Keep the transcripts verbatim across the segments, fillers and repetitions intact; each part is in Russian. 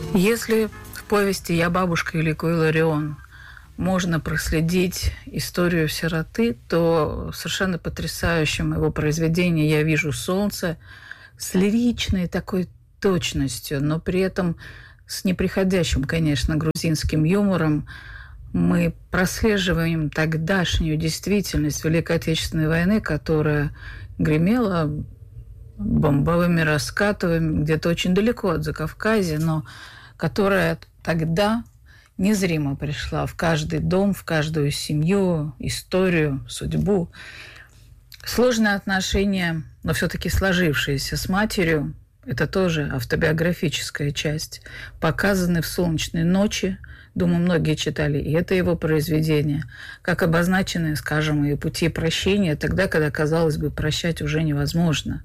Если в повести «Я бабушка» Илико Илларион можно проследить историю сироты, то совершенно потрясающим его произведение «Я вижу солнце» с лиричной такой точностью, но при этом с неприходящим, конечно, грузинским юмором мы прослеживаем тогдашнюю действительность Великой Отечественной войны, которая гремела бомбовыми раскатами где-то очень далеко от Закавказья, но которая тогда незримо пришла в каждый дом, в каждую семью, историю, судьбу. Сложные отношения, но все-таки сложившиеся с матерью, это тоже автобиографическая часть, показаны в «Солнечной ночи». Думаю, многие читали и это его произведение, как обозначены, скажем, и пути прощения, тогда, когда, казалось бы, прощать уже невозможно.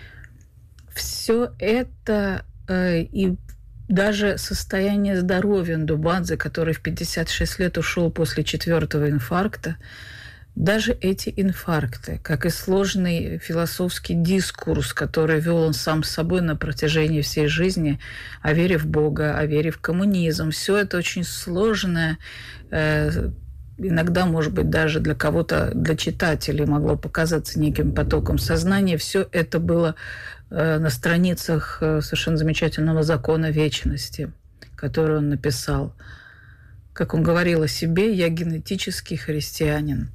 Все это э, и даже состояние здоровья Ндубадзе, который в пятьдесят шесть лет ушел после четвертого инфаркта, даже эти инфаркты, как и сложный философский дискурс, который вел он сам с собой на протяжении всей жизни, о вере в Бога, о вере в коммунизм, все это очень сложное, э, иногда, может быть, даже для кого-то, для читателей могло показаться неким потоком сознания. Все это было э, на страницах э, совершенно замечательного «Закона вечности», который он написал. Как он говорил о себе, «Я генетический христианин».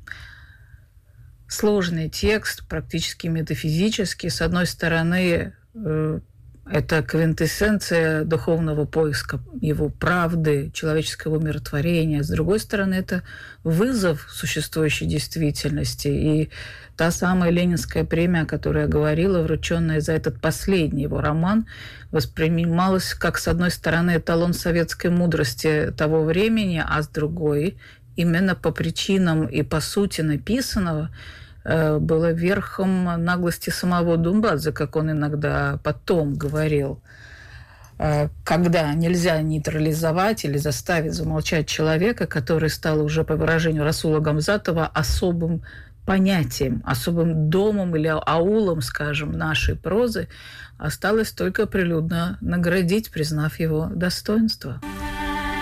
Сложный текст, практически метафизический. С одной стороны, э, это квинтэссенция духовного поиска, его правды, человеческого умиротворения. С другой стороны, это вызов существующей действительности. И та самая Ленинская премия, о которой я говорила, врученная за этот последний его роман, воспринималась как, с одной стороны, эталон советской мудрости того времени, а с другой, именно по причинам и по сути написанного, было верхом наглости самого Ндубадзе, как он иногда потом говорил, когда нельзя нейтрализовать или заставить замолчать человека, который стал уже, по выражению Расула Гамзатова, особым понятием, особым домом или аулом, скажем, нашей прозы, осталось только прилюдно наградить, признав его достоинство.